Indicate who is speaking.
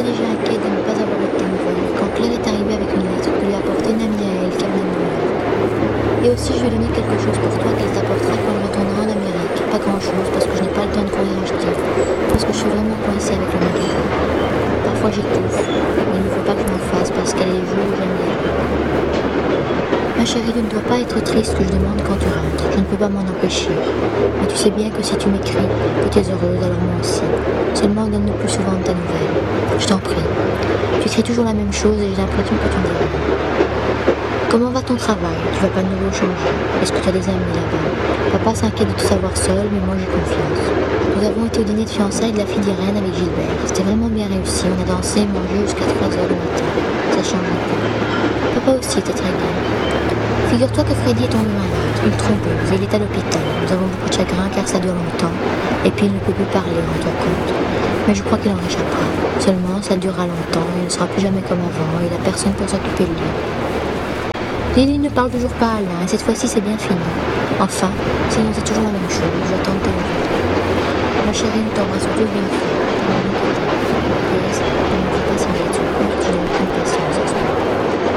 Speaker 1: déjà inquiète de ne pas avoir eu de tes nouvelles quand Claire est arrivée avec une lettre que lui a apportée une amie à elle qui venait de New York. Et aussi, je lui ai donné quelque chose pour toi qu'elle t'apportera quand elle retournera en Amérique. Pas grand-chose, parce que je n'ai pas le temps de courir acheter. Parce que je suis vraiment coincée avec le magasin. Parfois j'étouffe, mais il ne faut pas que je m'en fasse parce qu'elle est les jours où j'aime bien. Ma chérie, tu ne dois pas être triste que je demande quand tu rentres. Je ne peux pas m'en empêcher. Mais tu sais bien que si tu m'écris, que tu es heureuse, alors moi aussi. Seulement, donne-nous plus souvent de ta nouvelle. Je t'en prie. Tu écris toujours la même chose et j'ai l'impression que tu ne dis rien. Comment va ton travail? Tu vas pas de nouveau changer? Est-ce que tu as des amis là-bas? Papa s'inquiète de tout savoir seul, mais moi j'ai confiance. Nous avons été au dîner de fiançailles de la fille d'Irène avec Gilbert. C'était vraiment bien réussi. On a dansé et mangé jusqu'à 3h du matin. Ça change un peu. Papa aussi était très bien. Figure-toi que Freddy est tombé malade, une thrombolyse, et il est à l'hôpital. Nous avons beaucoup de chagrin car ça dure longtemps. Et puis il ne peut plus parler, rends-toi compte. Mais je crois qu'il en réchappera. Seulement, ça durera longtemps, il ne sera plus jamais comme avant, et il n'a personne pour s'occuper de lui. Lily ne parle toujours pas à Alain, et cette fois-ci c'est bien fini. Enfin, sinon c'est toujours la même chose, j'attends de tes nouvelles. Ma chérie, nous t'embrassons tous bien